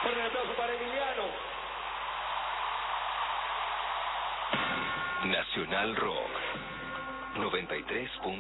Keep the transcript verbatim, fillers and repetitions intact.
Un aplauso para Emiliano. Nacional Rock noventa y tres punto